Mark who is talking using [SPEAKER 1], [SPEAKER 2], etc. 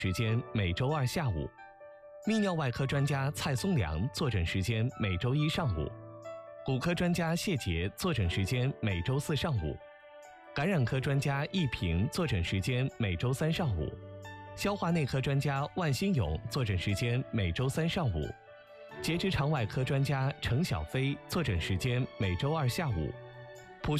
[SPEAKER 1] 时间每周二下午；泌尿外科专家蔡松良坐诊时间每周一上午；骨科专家谢杰坐诊时间每周四上午；感染科专家易平坐诊时间每周三上午；消化内科专家万新勇坐诊时间每周三上午；结直肠外科专家程小飞坐诊时间每周二下午。